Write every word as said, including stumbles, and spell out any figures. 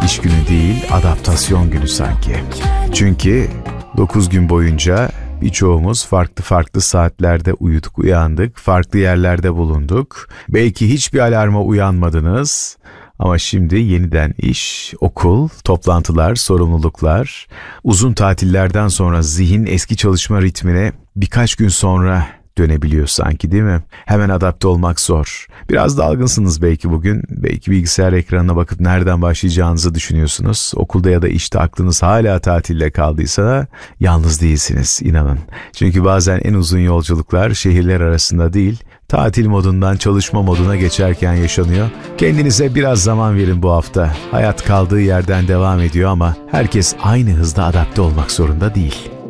İş günü değil, adaptasyon günü sanki. Çünkü dokuz gün boyunca birçoğumuz farklı farklı saatlerde uyuduk, uyandık, farklı yerlerde bulunduk. Belki hiçbir alarma uyanmadınız. Ama şimdi yeniden iş, okul, toplantılar, sorumluluklar, uzun tatillerden sonra zihin eski çalışma ritmine birkaç gün sonra dönebiliyor sanki, değil mi? Hemen adapte olmak zor. Biraz dalgınsınız belki bugün. Belki bilgisayar ekranına bakıp nereden başlayacağınızı düşünüyorsunuz. Okulda ya da işte aklınız hala tatilde kaldıysa yalnız değilsiniz, inanın. Çünkü bazen en uzun yolculuklar şehirler arasında değil, tatil modundan çalışma moduna geçerken yaşanıyor. Kendinize biraz zaman verin bu hafta. Hayat kaldığı yerden devam ediyor ama herkes aynı hızda adapte olmak zorunda değil.